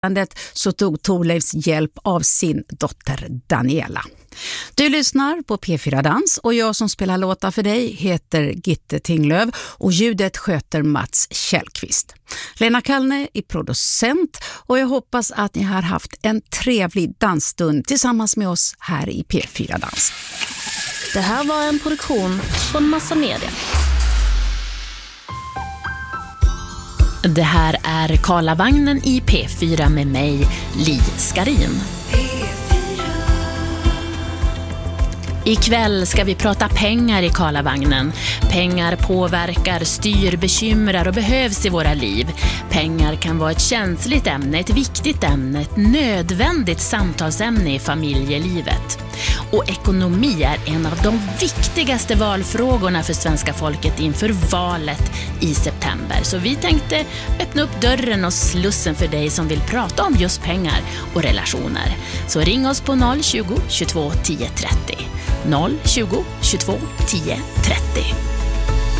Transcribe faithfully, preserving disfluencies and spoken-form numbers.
så tog Thorleifs hjälp av sin dotter Daniela. Du lyssnar på P fyra Dans och jag som spelar låtar för dig heter Gitte Tinglöf och ljudet sköter Mats Källqvist. Lena Kallne är producent och jag hoppas att ni har haft en trevlig dansstund tillsammans med oss här i P fyra Dans. Det här var en produktion från Massa Media. Det här är Karlavagnen i P fyra med mig, Li Skarin. Ikväll ska vi prata pengar i Karlavagnen. Pengar påverkar, styr, bekymrar och behövs i våra liv. Pengar kan vara ett känsligt ämne, ett viktigt ämne, ett nödvändigt samtalsämne i familjelivet. Och ekonomi är en av de viktigaste valfrågorna för svenska folket inför valet i september. Så vi tänkte öppna upp dörren och slussen för dig som vill prata om just pengar och relationer. Så ring oss på noll tjugo, tjugotvå, tio trettio. noll tjugo, tjugotvå, tio trettio.